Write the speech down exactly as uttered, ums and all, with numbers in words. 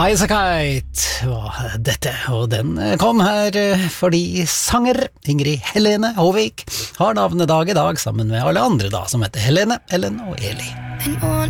High as a Kite var dette, og den kom her fordi sanger Ingrid Helene Håvik har navnedag i dag sammen med alle andre da, som heter Helene, Ellen og Eli. And on